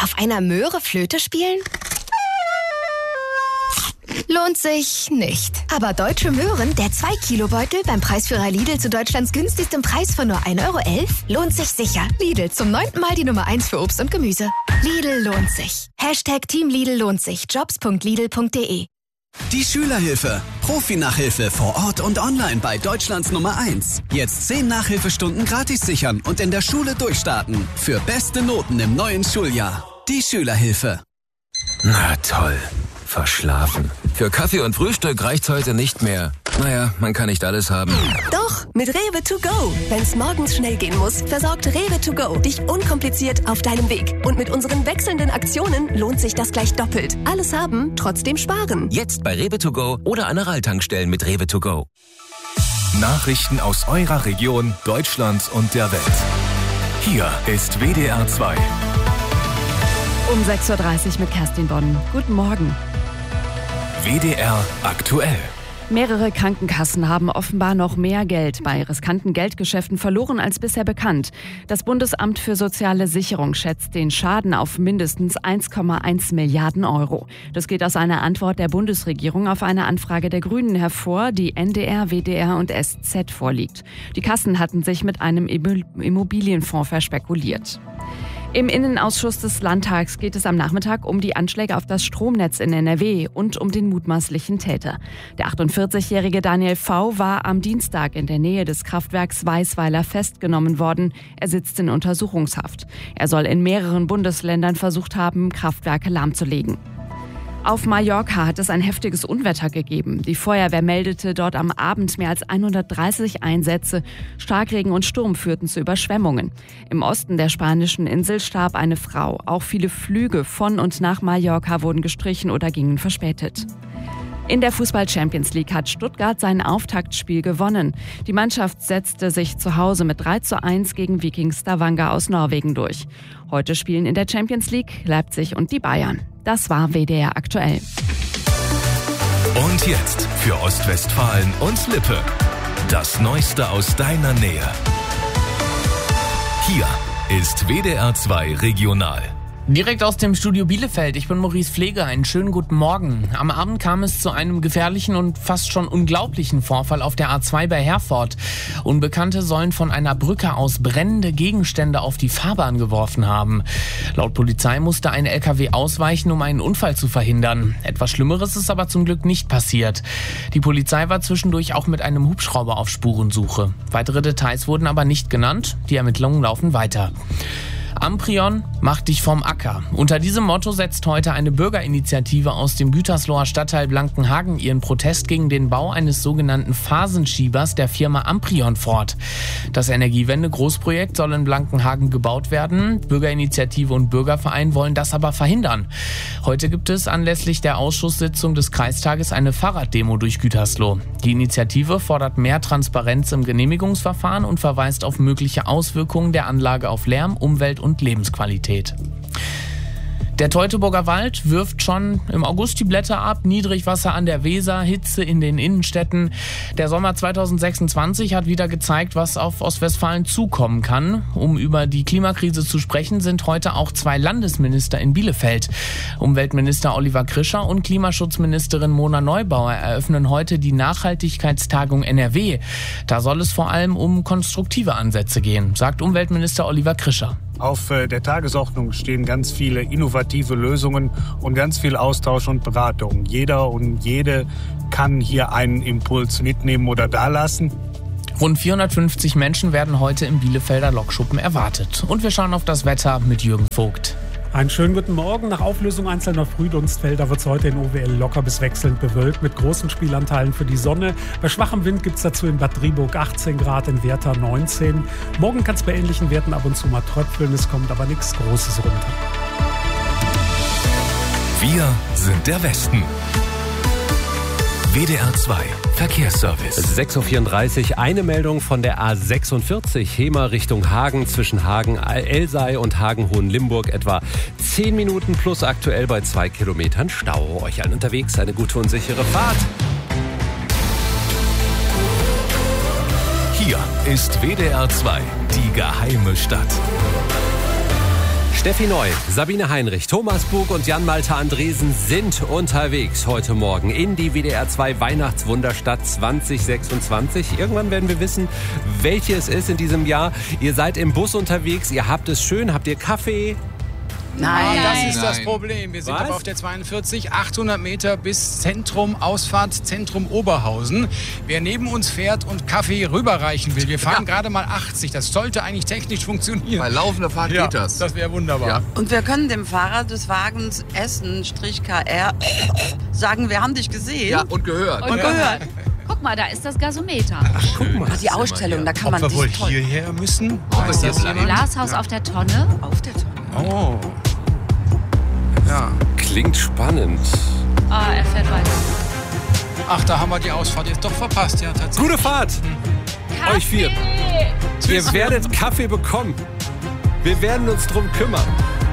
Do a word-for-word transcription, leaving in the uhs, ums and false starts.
Auf einer Möhre Flöte spielen? Lohnt sich nicht. Aber Deutsche Möhren, der zwei Kilo Beutel beim Preisführer Lidl zu Deutschlands günstigstem Preis von nur ein Euro elf, lohnt sich sicher. Lidl, zum neunten Mal die Nummer eins für Obst und Gemüse. Lidl lohnt sich. Hashtag Team Lidl lohnt sich. jobs punkt lidl punkt de. Die Schülerhilfe. Profi-Nachhilfe vor Ort und online bei Deutschlands Nummer eins. Jetzt zehn Nachhilfestunden gratis sichern und in der Schule durchstarten. Für beste Noten im neuen Schuljahr. Die Schülerhilfe. Na toll. Verschlafen. Für Kaffee und Frühstück reicht's heute nicht mehr. Naja, man kann nicht alles haben. Doch, mit Rewe to go. Wenn's morgens schnell gehen muss, versorgt Rewe to go dich unkompliziert auf deinem Weg. Und mit unseren wechselnden Aktionen lohnt sich das gleich doppelt. Alles haben, trotzdem sparen. Jetzt bei Rewe to go oder an Aral-Tankstellen mit Rewe to go. Nachrichten aus eurer Region, Deutschland und der Welt. Hier ist W D R zwei. Um sechs Uhr dreißig mit Kerstin Bonn. Guten Morgen. W D R aktuell. Mehrere Krankenkassen haben offenbar noch mehr Geld bei riskanten Geldgeschäften verloren als bisher bekannt. Das Bundesamt für soziale Sicherung schätzt den Schaden auf mindestens eins Komma eins Milliarden Euro. Das geht aus einer Antwort der Bundesregierung auf eine Anfrage der Grünen hervor, die N D R, W D R und S Z vorliegt. Die Kassen hatten sich mit einem Immobilienfonds verspekuliert. Im Innenausschuss des Landtags geht es am Nachmittag um die Anschläge auf das Stromnetz in N R W und um den mutmaßlichen Täter. Der achtundvierzigjährige Daniel V. war am Dienstag in der Nähe des Kraftwerks Weißweiler festgenommen worden. Er sitzt in Untersuchungshaft. Er soll in mehreren Bundesländern versucht haben, Kraftwerke lahmzulegen. Auf Mallorca hat es ein heftiges Unwetter gegeben. Die Feuerwehr meldete dort am Abend mehr als hundertdreißig Einsätze. Starkregen und Sturm führten zu Überschwemmungen. Im Osten der spanischen Insel starb eine Frau. Auch viele Flüge von und nach Mallorca wurden gestrichen oder gingen verspätet. In der Fußball-Champions League hat Stuttgart sein Auftaktspiel gewonnen. Die Mannschaft setzte sich zu Hause mit drei zu eins gegen Viking Stavanger aus Norwegen durch. Heute spielen in der Champions League Leipzig und die Bayern. Das war W D R aktuell. Und jetzt für Ostwestfalen und Lippe. Das Neueste aus deiner Nähe. Hier ist W D R zwei Regional. Direkt aus dem Studio Bielefeld, ich bin Maurice Pflege, einen schönen guten Morgen. Am Abend kam es zu einem gefährlichen und fast schon unglaublichen Vorfall auf der A zwei bei Herford. Unbekannte sollen von einer Brücke aus brennende Gegenstände auf die Fahrbahn geworfen haben. Laut Polizei musste ein L K W ausweichen, um einen Unfall zu verhindern. Etwas Schlimmeres ist aber zum Glück nicht passiert. Die Polizei war zwischendurch auch mit einem Hubschrauber auf Spurensuche. Weitere Details wurden aber nicht genannt, die Ermittlungen laufen weiter. Amprion, mach dich vom Acker. Unter diesem Motto setzt heute eine Bürgerinitiative aus dem Gütersloher Stadtteil Blankenhagen ihren Protest gegen den Bau eines sogenannten Phasenschiebers der Firma Amprion fort. Das Energiewende-Großprojekt soll in Blankenhagen gebaut werden. Bürgerinitiative und Bürgerverein wollen das aber verhindern. Heute gibt es anlässlich der Ausschusssitzung des Kreistages eine Fahrraddemo durch Gütersloh. Die Initiative fordert mehr Transparenz im Genehmigungsverfahren und verweist auf mögliche Auswirkungen der Anlage auf Lärm, Umwelt und Lebensqualität. Der Teutoburger Wald wirft schon im August die Blätter ab, Niedrigwasser an der Weser, Hitze in den Innenstädten. Der Sommer zweitausendsechsundzwanzig hat wieder gezeigt, was auf Ostwestfalen zukommen kann. Um über die Klimakrise zu sprechen, sind heute auch zwei Landesminister in Bielefeld. Umweltminister Oliver Krischer und Klimaschutzministerin Mona Neubauer eröffnen heute die Nachhaltigkeitstagung N R W. Da soll es vor allem um konstruktive Ansätze gehen, sagt Umweltminister Oliver Krischer. Auf der Tagesordnung stehen ganz viele innovative Lösungen und ganz viel Austausch und Beratung. Jeder und jede kann hier einen Impuls mitnehmen oder dalassen. Rund vierhundertfünfzig Menschen werden heute im Bielefelder Lokschuppen erwartet. Und wir schauen auf das Wetter mit Jürgen Vogt. Einen schönen guten Morgen. Nach Auflösung einzelner Frühdunstfelder wird es heute in O W L locker bis wechselnd bewölkt mit großen Spielanteilen für die Sonne. Bei schwachem Wind gibt es dazu in Bad Driburg achtzehn Grad, in Werther neunzehn. Morgen kann es bei ähnlichen Werten ab und zu mal tröpfeln, es kommt aber nichts Großes runter. Wir sind der Westen. W D R zwei Verkehrsservice. sechs Uhr vierunddreißig, eine Meldung von der A sechsundvierzig, Hemer Richtung Hagen, zwischen Hagen-Elsei und Hagen-Hohenlimburg, etwa zehn Minuten plus aktuell bei zwei Kilometern Stau. Euch allen unterwegs eine gute und sichere Fahrt. Hier ist W D R zwei, die geheime Stadt. Steffi Neu, Sabine Heinrich, Thomas Bug und Jan-Malte Andresen sind unterwegs heute Morgen in die W D R zwei Weihnachtswunderstadt zwanzig sechsundzwanzig. Irgendwann werden wir wissen, welche es ist in diesem Jahr. Ihr seid im Bus unterwegs, ihr habt es schön, habt ihr Kaffee? Nein, das ist Nein. das Problem. Wir sind Was? aber auf der zweiundvierzig, achthundert Meter bis Zentrum, Ausfahrt, Zentrum Oberhausen. Wer neben uns fährt und Kaffee rüberreichen will, wir fahren ja. gerade mal achtzig. Das sollte eigentlich technisch funktionieren. Bei laufender Fahrt ja, geht das. Das wäre wunderbar. Ja. Und wir können dem Fahrer des Wagens Essen-K R sagen, wir haben dich gesehen. Ja, und gehört. Und, und gehört. Guck mal, da ist das Gasometer. Ach, guck mal. Ah, die Ausstellung, da kann man Ob wir wohl sich toll... hierher müssen? Oh, ist das Im Glashaus ja. auf der Tonne. Auf der Tonne. Oh. Ja. Klingt spannend. Ah, er fährt weiter. Ach, da haben wir die Ausfahrt jetzt doch verpasst, ja, tatsächlich. Gute Fahrt! Kaffee. Euch vier. Ihr werdet Kaffee bekommen. Wir werden uns drum kümmern.